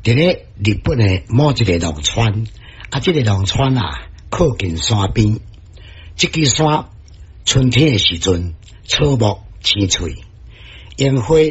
伫咧日本的某一个农村，这个农村靠近山边，这支山春天的时阵草木青翠，烟花